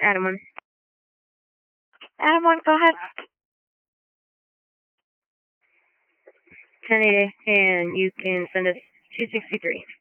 Adam 1. Adam 1, go ahead. 1080, and you can send us 263.